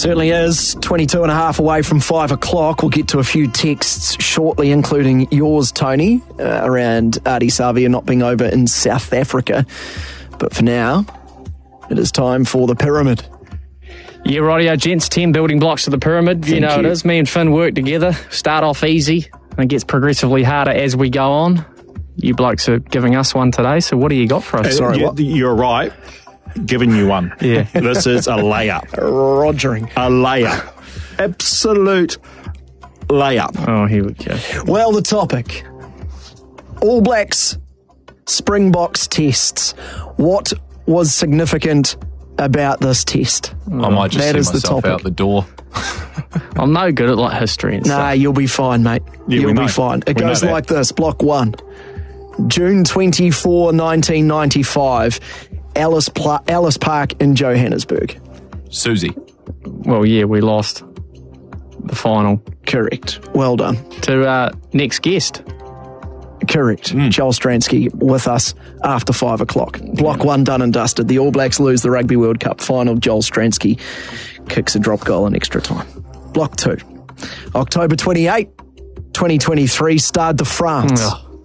Certainly is. 22 and a half away from 5 o'clock. We'll get to a few texts shortly, including yours, Tony, around Ardie Savea not being over in South Africa. But for now, it is time for the pyramid. Yeah, rightio, gents. 10 building blocks of the pyramid. You know it is. Me and Finn work together. Start off easy and it gets progressively harder as we go on. You blokes are giving us one today, so what do you got for us? Sorry, what? You're right. Giving you one. Yeah. This is a layup. Rogering. A layup. Absolute layup. Oh, here we go. Well, the topic. All Blacks Springboks tests. What was significant about this test? I might just That see is the myself topic. out the door. I'm no good at like history and Nah, stuff. you'll be fine, mate. Yeah, You'll we be know. fine. It We know goes that. like this. Block 1. June 24, 1995. Ellis Park in Johannesburg. Susie. Well, yeah, we lost the final. Correct. Well done. To next guest. Correct. Joel Stransky with us after 5 o'clock. Block 1 done and dusted. The All Blacks lose the Rugby World Cup final. Joel Stransky kicks a drop goal in extra time. Block 2. October 28, 2023. Stade de France.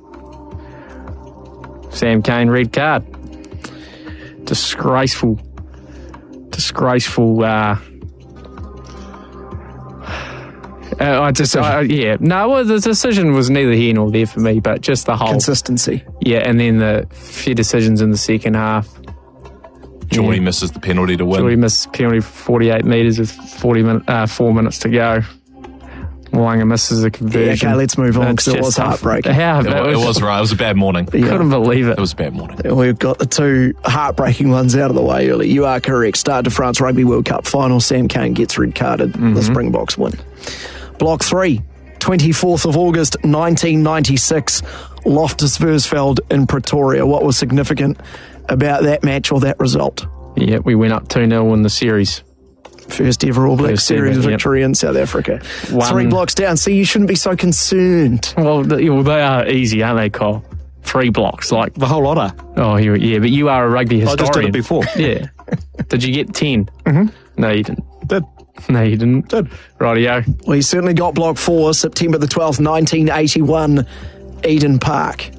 Sam Cane, red card. Disgraceful. The decision was neither here nor there for me, but just the whole Consistency. Yeah, and then the few decisions in the second half. Geordie misses the penalty to win. Geordie missed penalty for 48 metres with 4 minutes to go. Mo'unga misses a conversion. Yeah, okay, let's move on, It's 'cause it just was tough. heartbreaking. How? It was right. It was a bad morning. Couldn't believe it. It was a bad morning. We've got the two heartbreaking ones out of the way early. You are correct. Stade de France Rugby World Cup final. Sam Cane gets red carded. The Springboks win. Block 3, 24th of August, 1996. Loftus Versfeld in Pretoria. What was significant about that match or that result? Yeah, we went up 2-0 in the series. First ever All Black First Series ever, yep. victory in South Africa. One- 3 blocks down. See, you shouldn't be so concerned. Well, they are easy, aren't they, Kyle? 3 blocks, like. The whole lot. Oh, yeah, but you are a rugby I historian. just did it before. Yeah. Did you get 10? No, you didn't. Did. No, you didn't. Did. Rightio. Well, you certainly got block 4, September the 12th, 1981, Eden Park.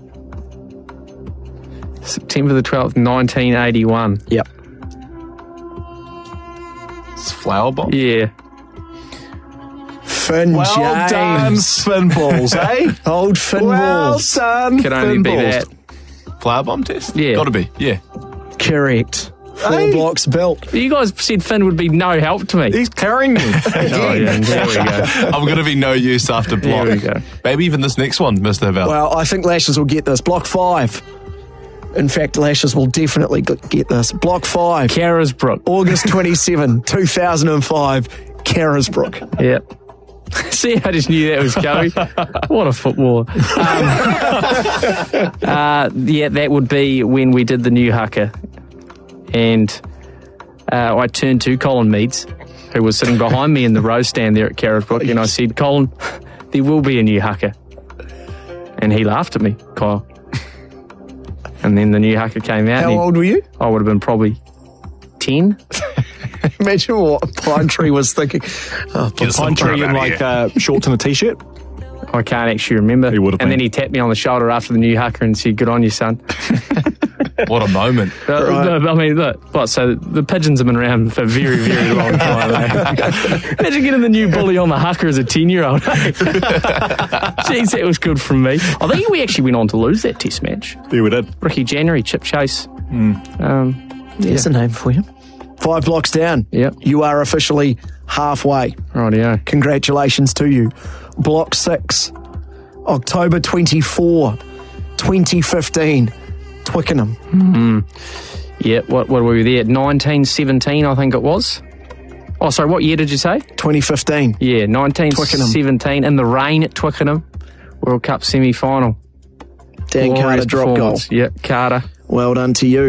September the 12th, 1981. Yep. It's Flower Bomb. Yeah. Finn Well done, James. Finn Balls, eh? Old Finn Well Balls. done, Could only Finn be Balls. that. Flower Bomb test? Yeah. Gotta be, yeah. Correct. 4 Hey. blocks built. You guys said Finn would be no help to me. He's carrying me. Oh, yeah, there we go. I'm gonna be no use after block. There we go. Maybe even this next one, Mr. Val. Well, I think Lashes will get this. Block 5. In fact, Lashes will definitely get this. Block 5. Carisbrook. August 27, 2005. Carisbrook. Yep. See, I just knew that was coming. What a footballer. Yeah, that would be when we did the new haka. And I turned to Colin Meads, who was sitting behind me in the row stand there at Carisbrook, and I said, Colin, there will be a new haka. And he laughed at me, Kyle. And then the new haka came out. How and old were you? I would have been probably 10. Imagine what Pine Tree was thinking. Oh, Get us Pine some tree crap in out of here. shorts and a t-shirt. I can't actually remember. He would have and been. then he tapped me on the shoulder after the new haka and said, good on you, son. What a moment. I mean, look, so the pigeons have been around for a very, very long time. Eh? Imagine getting the new bully on the haka as a 10-year-old. Jeez, that was good from me. I think we actually went on to lose that test match. Yeah, we did. Ricky January, Chip Chase. There's a name for you. 5 blocks down. Yep. You are officially halfway. Rightio. Congratulations to you. Block 6, October 24, 2015, Twickenham. Yeah, what were we there? 1917, I think it was. Oh, sorry, what year did you say? 2015. Yeah, 1917 in the rain at Twickenham. World Cup semi-final. Dan Carter Glorious drop goal. performance. Yeah, Carter. Well done to you.